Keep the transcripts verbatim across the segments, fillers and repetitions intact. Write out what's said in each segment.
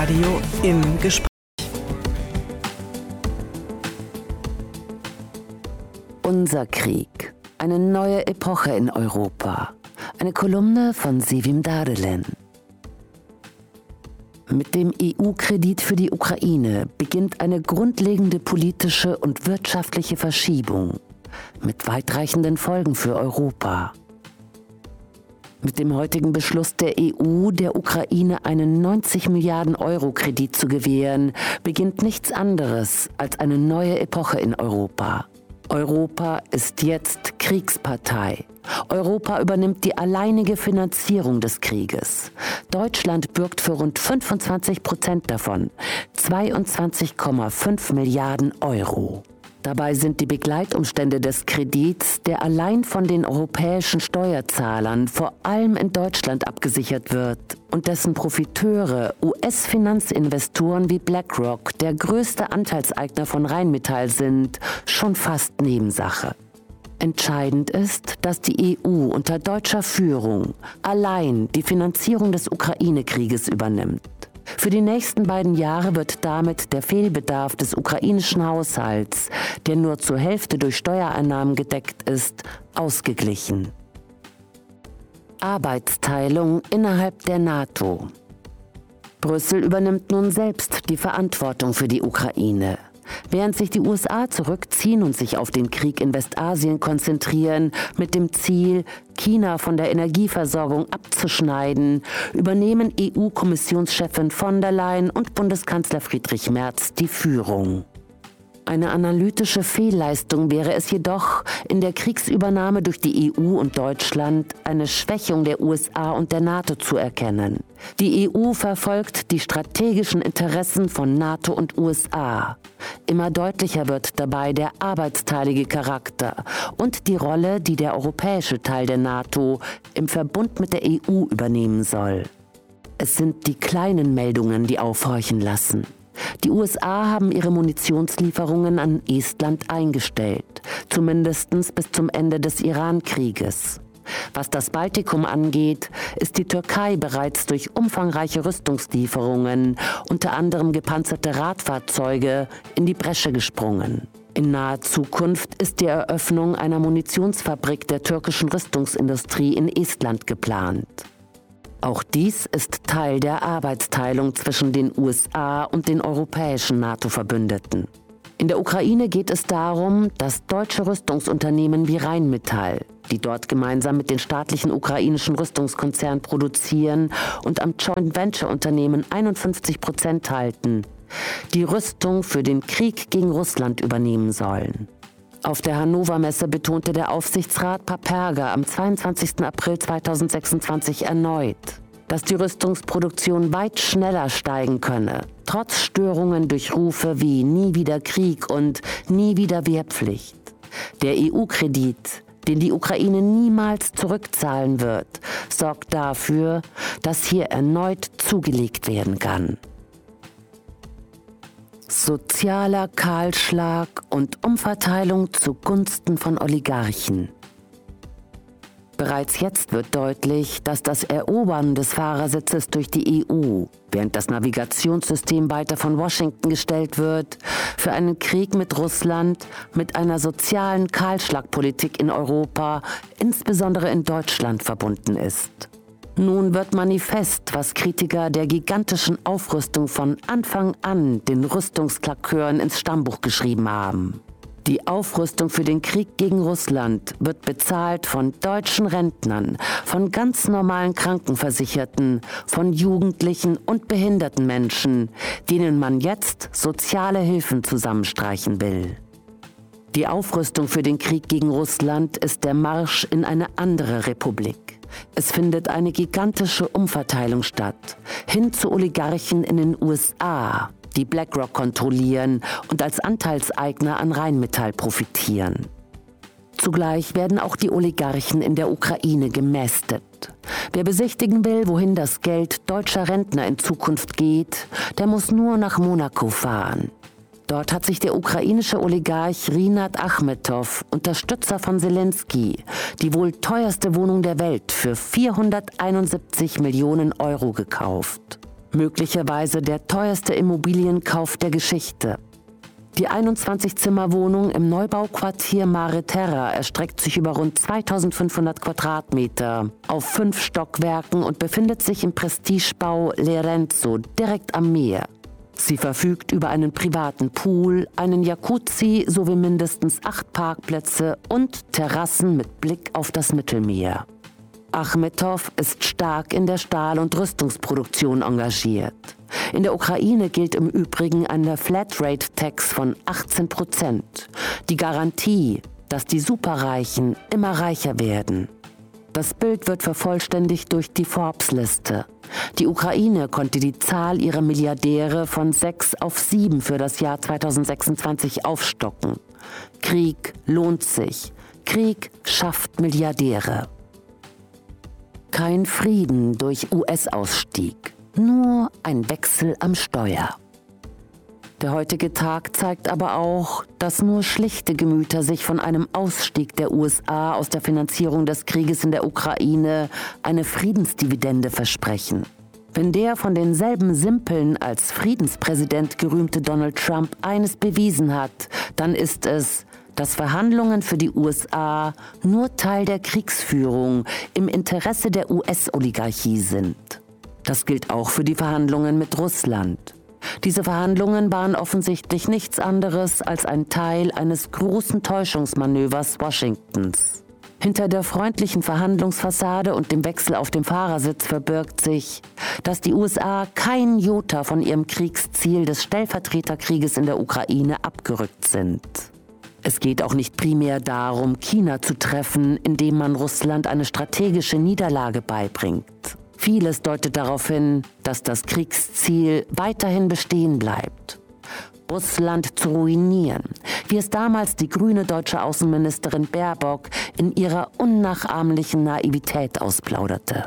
Inforadio im Gespräch. Unser Krieg. Eine neue Epoche in Europa. Eine Kolumne von Sevim Dardelen. Mit dem E U-Kredit für die Ukraine beginnt eine grundlegende politische und wirtschaftliche Verschiebung mit weitreichenden Folgen für Europa. Mit dem heutigen Beschluss der E U, der Ukraine einen neunzig Milliarden Euro Kredit zu gewähren, beginnt nichts anderes als eine neue Epoche in Europa. Europa ist jetzt Kriegspartei. Europa übernimmt die alleinige Finanzierung des Krieges. Deutschland bürgt für rund fünfundzwanzig Prozent davon, zweiundzwanzig Komma fünf Milliarden Euro. Dabei sind die Begleitumstände des Kredits, der allein von den europäischen Steuerzahlern vor allem in Deutschland abgesichert wird und dessen Profiteure U S-Finanzinvestoren wie BlackRock, der größte Anteilseigner von Rheinmetall sind, schon fast Nebensache. Entscheidend ist, dass die E U unter deutscher Führung allein die Finanzierung des Ukraine-Krieges übernimmt. Für die nächsten beiden Jahre wird damit der Fehlbedarf des ukrainischen Haushalts, der nur zur Hälfte durch Steuereinnahmen gedeckt ist, ausgeglichen. Arbeitsteilung innerhalb der NATO. Brüssel übernimmt nun selbst die Verantwortung für die Ukraine. Während sich die U S A zurückziehen und sich auf den Krieg in Westasien konzentrieren, mit dem Ziel, China von der Energieversorgung abzuschneiden, übernehmen E U-Kommissionschefin von der Leyen und Bundeskanzler Friedrich Merz die Führung. Eine analytische Fehlleistung wäre es jedoch, in der Kriegsübernahme durch die E U und Deutschland eine Schwächung der U S A und der NATO zu erkennen. Die E U verfolgt die strategischen Interessen von NATO und U S A. Immer deutlicher wird dabei der arbeitsteilige Charakter und die Rolle, die der europäische Teil der NATO im Verbund mit der E U übernehmen soll. Es sind die kleinen Meldungen, die aufhorchen lassen. Die U S A haben ihre Munitionslieferungen an Estland eingestellt, zumindest bis zum Ende des Iran-Krieges. Was das Baltikum angeht, ist die Türkei bereits durch umfangreiche Rüstungslieferungen, unter anderem gepanzerte Radfahrzeuge, in die Bresche gesprungen. In naher Zukunft ist die Eröffnung einer Munitionsfabrik der türkischen Rüstungsindustrie in Estland geplant. Auch dies ist Teil der Arbeitsteilung zwischen den U S A und den europäischen NATO-Verbündeten. In der Ukraine geht es darum, dass deutsche Rüstungsunternehmen wie Rheinmetall, die dort gemeinsam mit den staatlichen ukrainischen Rüstungskonzernen produzieren und am Joint Venture Unternehmen einundfünfzig Prozent halten, die Rüstung für den Krieg gegen Russland übernehmen sollen. Auf der Hannover Messe betonte der Aufsichtsrat Paperga am zweiundzwanzigsten April zweitausendsechsundzwanzig erneut, dass die Rüstungsproduktion weit schneller steigen könne, trotz Störungen durch Rufe wie nie wieder Krieg und nie wieder Wehrpflicht. Der E U-Kredit, den die Ukraine niemals zurückzahlen wird, sorgt dafür, dass hier erneut zugelegt werden kann. Sozialer Kahlschlag und Umverteilung zugunsten von Oligarchen. Bereits jetzt wird deutlich, dass das Erobern des Fahrersitzes durch die E U, während das Navigationssystem weiter von Washington gestellt wird, für einen Krieg mit Russland, mit einer sozialen Kahlschlagpolitik in Europa, insbesondere in Deutschland, verbunden ist. Nun wird manifest, was Kritiker der gigantischen Aufrüstung von Anfang an den Rüstungsklakören ins Stammbuch geschrieben haben. Die Aufrüstung für den Krieg gegen Russland wird bezahlt von deutschen Rentnern, von ganz normalen Krankenversicherten, von Jugendlichen und behinderten Menschen, denen man jetzt soziale Hilfen zusammenstreichen will. Die Aufrüstung für den Krieg gegen Russland ist der Marsch in eine andere Republik. Es findet eine gigantische Umverteilung statt, hin zu Oligarchen in den U S A, die BlackRock kontrollieren und als Anteilseigner an Rheinmetall profitieren. Zugleich werden auch die Oligarchen in der Ukraine gemästet. Wer besichtigen will, wohin das Geld deutscher Rentner in Zukunft geht, der muss nur nach Monaco fahren. Dort hat sich der ukrainische Oligarch Rinat Achmetow, Unterstützer von Selensky, die wohl teuerste Wohnung der Welt für vierhunderteinundsiebzig Millionen Euro gekauft. Möglicherweise der teuerste Immobilienkauf der Geschichte. Die einundzwanzig-Zimmer-Wohnung im Neubauquartier Mare Terra erstreckt sich über rund zweitausendfünfhundert Quadratmeter auf fünf Stockwerken und befindet sich im Prestigebau Lerenzo direkt am Meer. Sie verfügt über einen privaten Pool, einen Jacuzzi sowie mindestens acht Parkplätze und Terrassen mit Blick auf das Mittelmeer. Achmetow ist stark in der Stahl- und Rüstungsproduktion engagiert. In der Ukraine gilt im Übrigen eine Flatrate-Tax von achtzehn Prozent. Die Garantie, dass die Superreichen immer reicher werden. Das Bild wird vervollständigt durch die Forbes-Liste. Die Ukraine konnte die Zahl ihrer Milliardäre von sechs auf sieben für das Jahr zweitausendsechsundzwanzig aufstocken. Krieg lohnt sich. Krieg schafft Milliardäre. Kein Frieden durch U S-Ausstieg, nur ein Wechsel am Steuer. Der heutige Tag zeigt aber auch, dass nur schlichte Gemüter sich von einem Ausstieg der U S A aus der Finanzierung des Krieges in der Ukraine eine Friedensdividende versprechen. Wenn der von denselben Simpeln als Friedenspräsident gerühmte Donald Trump eines bewiesen hat, dann ist es, dass Verhandlungen für die U S A nur Teil der Kriegsführung im Interesse der U S-Oligarchie sind. Das gilt auch für die Verhandlungen mit Russland. Diese Verhandlungen waren offensichtlich nichts anderes als ein Teil eines großen Täuschungsmanövers Washingtons. Hinter der freundlichen Verhandlungsfassade und dem Wechsel auf dem Fahrersitz verbirgt sich, dass die U S A kein Jota von ihrem Kriegsziel des Stellvertreterkrieges in der Ukraine abgerückt sind. Es geht auch nicht primär darum, China zu treffen, indem man Russland eine strategische Niederlage beibringt. Vieles deutet darauf hin, dass das Kriegsziel weiterhin bestehen bleibt. Russland zu ruinieren, wie es damals die grüne deutsche Außenministerin Baerbock in ihrer unnachahmlichen Naivität ausplauderte.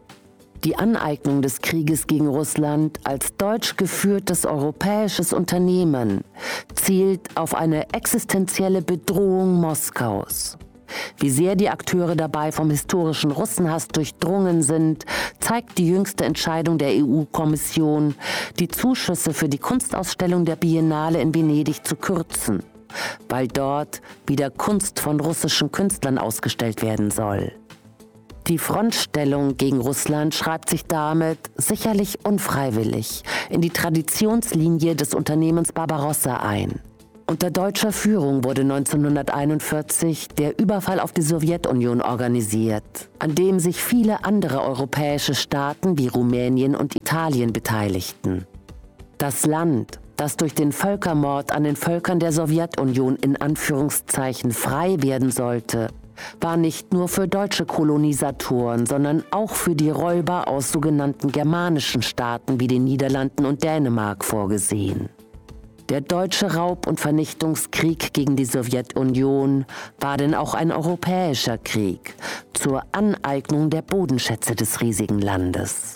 Die Aneignung des Krieges gegen Russland als deutsch geführtes europäisches Unternehmen zielt auf eine existenzielle Bedrohung Moskaus. Wie sehr die Akteure dabei vom historischen Russenhass durchdrungen sind, zeigt die jüngste Entscheidung der E U-Kommission, die Zuschüsse für die Kunstausstellung der Biennale in Venedig zu kürzen, weil dort wieder Kunst von russischen Künstlern ausgestellt werden soll. Die Frontstellung gegen Russland schreibt sich damit, sicherlich unfreiwillig, in die Traditionslinie des Unternehmens Barbarossa ein. Unter deutscher Führung wurde neunzehnhunderteinundvierzig der Überfall auf die Sowjetunion organisiert, an dem sich viele andere europäische Staaten wie Rumänien und Italien beteiligten. Das Land, das durch den Völkermord an den Völkern der Sowjetunion in Anführungszeichen frei werden sollte, war nicht nur für deutsche Kolonisatoren, sondern auch für die Räuber aus sogenannten germanischen Staaten wie den Niederlanden und Dänemark vorgesehen. Der deutsche Raub- und Vernichtungskrieg gegen die Sowjetunion war denn auch ein europäischer Krieg zur Aneignung der Bodenschätze des riesigen Landes.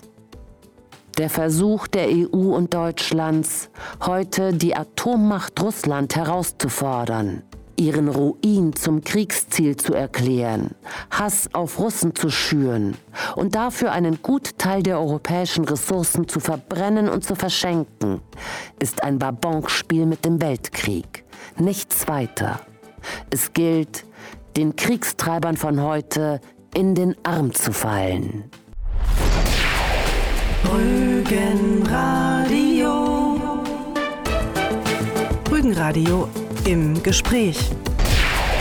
Der Versuch der E U und Deutschlands, heute die Atommacht Russland herauszufordern, ihren Ruin zum Kriegsziel zu erklären, Hass auf Russen zu schüren und dafür einen Gutteil der europäischen Ressourcen zu verbrennen und zu verschenken, ist ein Babonspiel mit dem Weltkrieg. Nichts weiter. Es gilt, den Kriegstreibern von heute in den Arm zu fallen. Rügenradio. Rügenradio im Gespräch.